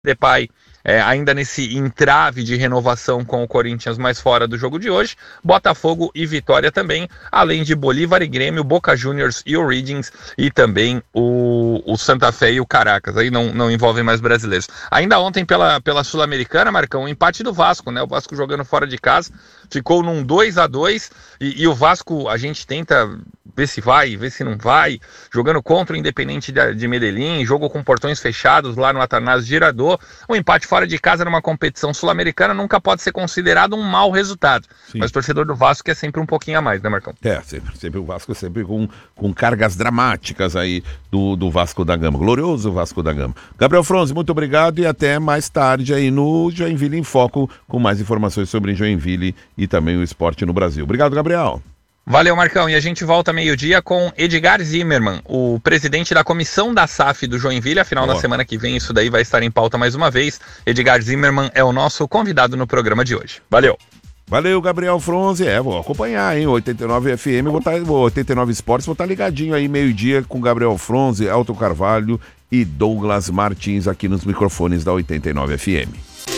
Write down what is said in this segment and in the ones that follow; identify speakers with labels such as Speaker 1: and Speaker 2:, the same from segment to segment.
Speaker 1: Depay ainda nesse entrave de renovação com o Corinthians, mais fora do jogo de hoje. Botafogo e Vitória também, além de Bolívar e Grêmio, Boca Juniors e Origins, e também o Santa Fé e o Caracas. Aí não envolvem mais brasileiros. Ainda ontem pela Sul-Americana, Marcão, o empate do Vasco, né? O Vasco jogando fora de casa, ficou num 2-2, e o Vasco, a gente tenta ver se vai, ver se não vai, jogando contra o Independente de Medellín, jogo com portões fechados lá no Atanásio Girardot. O empate fora de casa numa competição sul-americana nunca pode ser considerado um mau resultado. Sim. Mas o torcedor do Vasco é sempre um pouquinho a mais, né, Marcão?
Speaker 2: Sempre o Vasco sempre com cargas dramáticas aí do Vasco da Gama, glorioso Vasco da Gama. Gabriel Fronzi, muito obrigado e até mais tarde aí no Joinville em Foco, com mais informações sobre Joinville e também o esporte no Brasil. Obrigado, Gabriel.
Speaker 1: Valeu, Marcão, e a gente volta meio-dia com Edgar Zimmermann, o presidente da comissão da SAF do Joinville. Afinal, na semana que vem isso daí vai estar em pauta mais uma vez. Edgar Zimmermann é o nosso convidado no programa de hoje. Valeu!
Speaker 2: Valeu, Gabriel Fronzi. Vou acompanhar, hein? 89 FM, 89 Esportes, vou estar ligadinho aí meio-dia com Gabriel Fronzi, Elton Carvalho e Douglas Martins aqui nos microfones da 89 FM.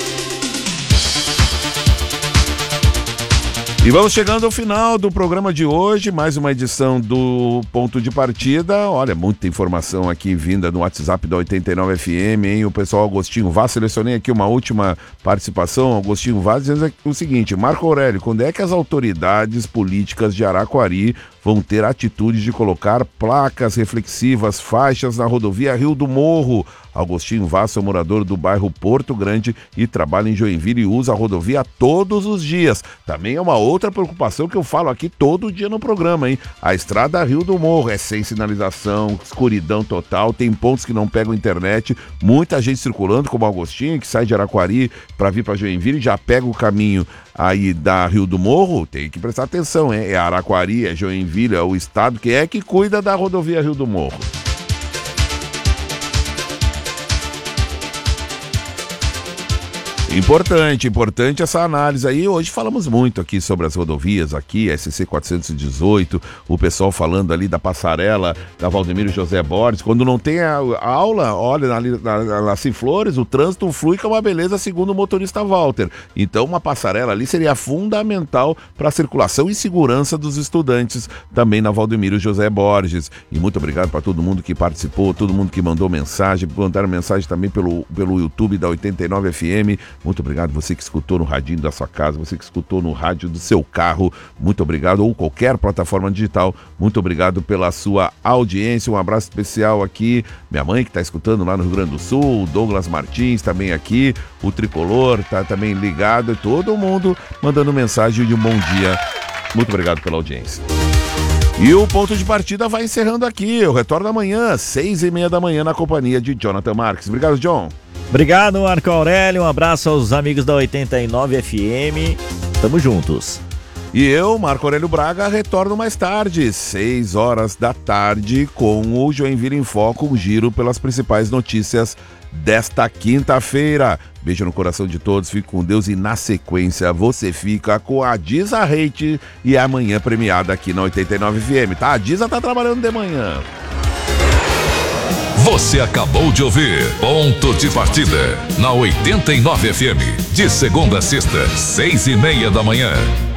Speaker 2: E vamos chegando ao final do programa de hoje, mais uma edição do Ponto de Partida. Olha, muita informação aqui vinda no WhatsApp da 89 FM, hein? O pessoal Agostinho Vaz, selecionei aqui uma última participação, Agostinho Vaz, dizendo o seguinte: Marco Aurélio, quando é que as autoridades políticas de Araquari vão ter atitude de colocar placas reflexivas, faixas na rodovia Rio do Morro? Agostinho Vaz é morador do bairro Porto Grande e trabalha em Joinville e usa a rodovia todos os dias. Também é uma outra preocupação que eu falo aqui todo dia no programa, hein? A estrada Rio do Morro é sem sinalização, escuridão total, tem pontos que não pegam internet, muita gente circulando, como o Agostinho, que sai de Araquari para vir para Joinville, já pega o caminho aí da Rio do Morro. Tem que prestar atenção, hein? É Araquari, é Joinville, é o estado que cuida da rodovia Rio do Morro. Importante essa análise aí. Hoje falamos muito aqui sobre as rodovias aqui, SC 418, o pessoal falando ali da passarela da Valdemiro José Borges. Quando não tem a aula, olha, na Ciflores, o trânsito flui que é uma beleza, segundo o motorista Walter. Então uma passarela ali seria fundamental para a circulação e segurança dos estudantes também na Valdemiro José Borges. E muito obrigado para todo mundo que participou, todo mundo que mandou mensagem, mandaram mensagem também pelo YouTube da 89 FM. Muito obrigado você que escutou no radinho da sua casa, você que escutou no rádio do seu carro, muito obrigado, ou qualquer plataforma digital, muito obrigado pela sua audiência. Um abraço especial aqui, minha mãe que está escutando lá no Rio Grande do Sul, o Douglas Martins também aqui, o Tricolor está também ligado, todo mundo mandando mensagem de um bom dia. Muito obrigado pela audiência. E o Ponto de Partida vai encerrando aqui. Eu retorno amanhã, 6h30 da manhã, na companhia de Jonathan Marques. Obrigado, John.
Speaker 3: Obrigado, Marco Aurélio. Um abraço aos amigos da 89 FM. Tamo juntos.
Speaker 2: E eu, Marco Aurélio Braga, retorno mais tarde, 6 horas da tarde, com o Joinville em Foco, um giro pelas principais notícias desta quinta-feira. Beijo no coração de todos, fique com Deus e na sequência você fica com a Disa Reite e amanhã premiada aqui na 89 FM, tá? A Disa tá trabalhando de manhã.
Speaker 4: Você acabou de ouvir Ponto de Partida na 89 FM, de segunda a sexta, 6h30 da manhã.